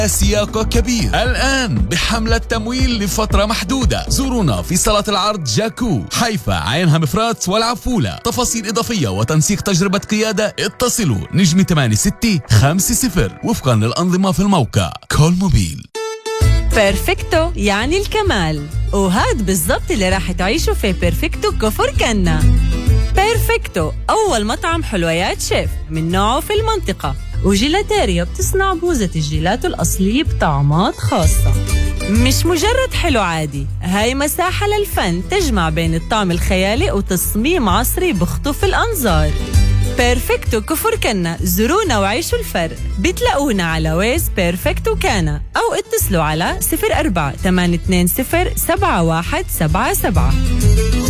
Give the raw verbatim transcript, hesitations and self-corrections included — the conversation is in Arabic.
سياق كبير الآن بحملة تمويل لفترة محدودة. زورونا في صالة العرض جاكو حيفا عينها مفرات والعفولة. تفاصيل إضافية وتنسيق تجربة قيادة اتصلوا نجم ثمانية ستة خمسة صفر وفقا للأنظمة في الموقع كول موبيل. بيرفكتو يعني الكمال، وهاد بالضبط اللي راح تعيشوا في بيرفكتو كفر كنا. بيرفكتو أول مطعم حلويات شيف من نوعه في المنطقة، وجيلاتيريا بتصنع بوزة الجيلاتو الأصلية بطعمات خاصة. مش مجرد حلو عادي، هاي مساحة للفن تجمع بين الطعم الخيالي وتصميم عصري بخطف الأنظار. بيرفكتو كفر كنا، زورونا وعيشوا الفرق. بتلاقونا على ويز بيرفكتو كانا أو اتصلوا على صفر أربعة ثمانية اثنين صفر سبعة واحد سبعة سبعة.